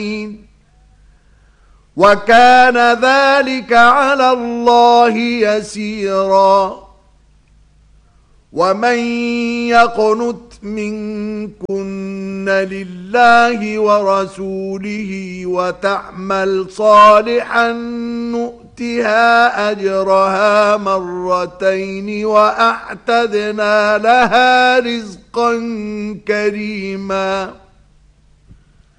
وكان ذلك على الله يسيرا ومن يقنت منكن لله ورسوله وتعمل صالحا نؤتها أجرها مرتين وأعتدنا لها رزقا كريما